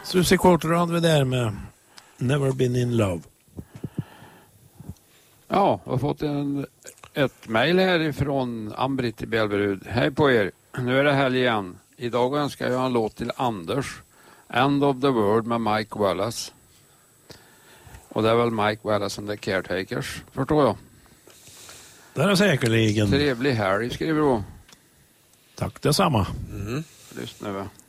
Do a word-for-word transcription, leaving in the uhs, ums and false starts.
Susie Quarter hade vi där med Never Been In Love. Ja, jag har fått en, ett mejl härifrån Ann-Britt i Belverud. Hej på er, nu är det helg igen. Idag önskar jag en låt till Anders. End of the World med Mike Wallace. Och det är väl Mike Wallace and the Caretakers, förstår jag. Det är säkerligen. Trevlig helg skriver du. Tack detsamma. Mm. Lyssna va.